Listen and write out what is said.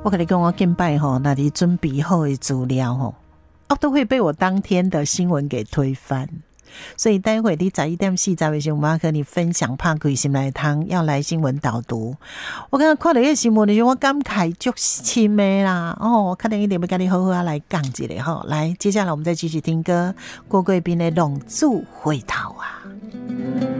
我跟你讲，我敬拜吼，那你准备好的资料吼，都会被我当天的新闻给推翻。所以待会你11:40的时候，我要跟你分享拍开心来汤要来新闻导读。我刚刚看到那个新闻的时候，我感慨足深的啦。我可能一定要跟你好好来讲一下吼。来，接下来我们再继续听歌，郭贵宾的《浪子回头》啊。